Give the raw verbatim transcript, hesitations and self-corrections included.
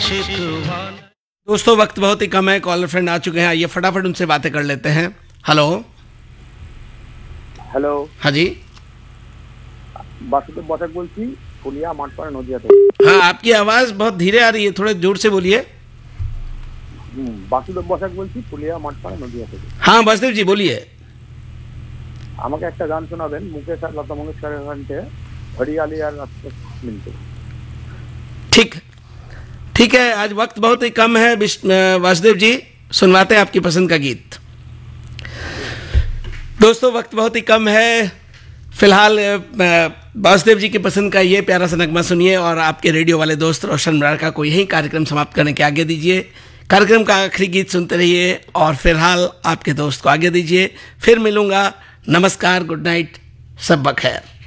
शिकवा। दोस्तों वक्त बहुत ही कम है, कॉलर फ्रेंड आ चुके हैं, आइए फटाफट उनसे बातें कर लेते हैं। हेलो हेलो, हाँ जी, बासुदेव बसाक बोलছি ফুলিয়া মাঠপাড়া নদিয়া থেকে। हाँ आपकी आवाज़ बहुत धीरे आ रही है, थोड़े जोर से बोलिए। হুম, বাসুদেব বসাক বলছি ফুলিয়া মাঠপাড়া নদিয়া থেকে। हाँ वासुदेव जी बोलिए। আমাকে একটা গান শোনাবেন মুকেশ আর লতা মঙ্গেশকরের গানতে হরিয়ালি আর রাস্তা মিলতে। ठीक ठीक है, आज वक्त बहुत ही कम है विश- वासुदेव जी, सुनवाते हैं आपकी पसंद का गीत। दोस्तों वक्त बहुत ही कम है, फिलहाल अ, वासुदेव जी की पसंद का ये प्यारा सा नगमा सुनिए और आपके रेडियो वाले दोस्त रोशन मरारका को यही कार्यक्रम समाप्त करने के आगे दीजिए। कार्यक्रम का आखिरी गीत सुनते रहिए और फिलहाल आपके दोस्त को आगे दीजिए। फिर मिलूंगा, नमस्कार, गुड नाइट, सब बखैर।